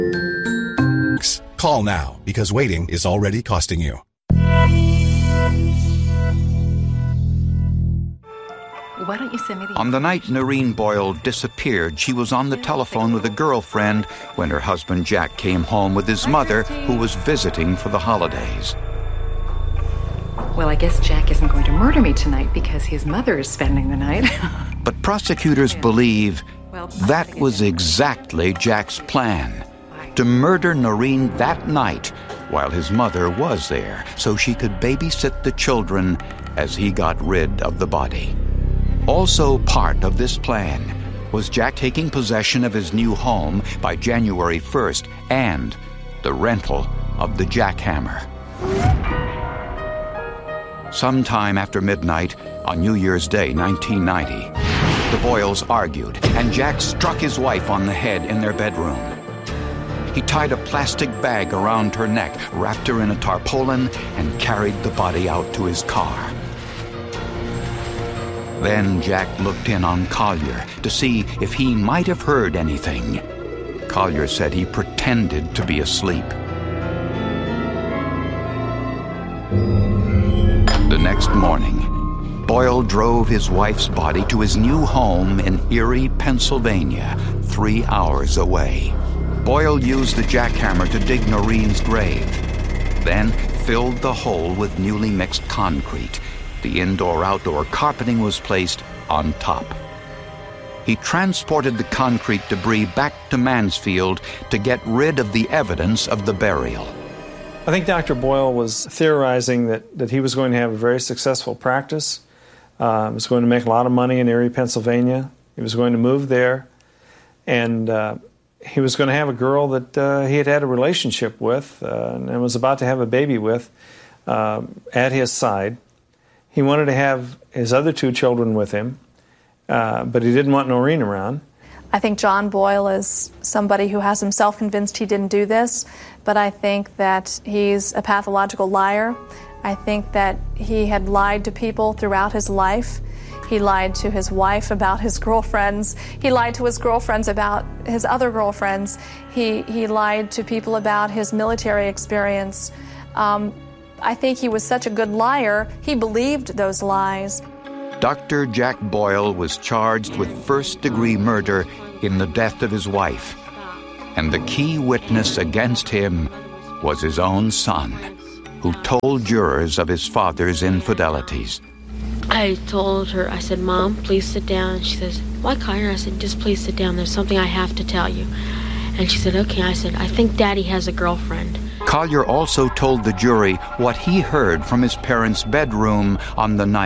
Call now, because waiting is already costing you. Why don't you send me the... On the night Noreen Boyle disappeared, she was on the telephone with a girlfriend when her husband Jack came home with his mother, who was visiting for the holidays. Well, I guess Jack isn't going to murder me tonight because his mother is spending the night. But prosecutors believe that was exactly Jack's plan, to murder Noreen that night while his mother was there so she could babysit the children as he got rid of the body. Also part of this plan was Jack taking possession of his new home by January 1st and the rental of the jackhammer. Sometime after midnight on New Year's Day, 1990, the Boyles argued, and Jack struck his wife on the head in their bedroom. He tied a plastic bag around her neck, wrapped her in a tarpaulin, and carried the body out to his car. Then Jack looked in on Collier to see if he might have heard anything. Collier said he pretended to be asleep. The next morning, Boyle drove his wife's body to his new home in Erie, Pennsylvania, 3 hours away. Boyle used the jackhammer to dig Noreen's grave, then filled the hole with newly mixed concrete. The indoor-outdoor carpeting was placed on top. He transported the concrete debris back to Mansfield to get rid of the evidence of the burial. I think Dr. Boyle was theorizing that he was going to have a very successful practice. He was going to make a lot of money in Erie, Pennsylvania. He was going to move there, and he was going to have a girl that he had had a relationship with and was about to have a baby with at his side. He wanted to have his other 2 children with him, but he didn't want Noreen around. I think John Boyle is somebody who has himself convinced he didn't do this, but I think that he's a pathological liar. I think that he had lied to people throughout his life. He lied to his wife about his girlfriends. He lied to his girlfriends about his other girlfriends. He lied to people about his military experience. I think he was such a good liar, he believed those lies. Dr. Jack Boyle was charged with first-degree murder in the death of his wife. And the key witness against him was his own son, who told jurors of his father's infidelities. I told her, I said, "Mom, please sit down." She says, "Why, Collier?" I said, "Just please sit down. There's something I have to tell you." And she said, "Okay." I said, "I think Daddy has a girlfriend." Collier also told the jury what he heard from his parents' bedroom on the night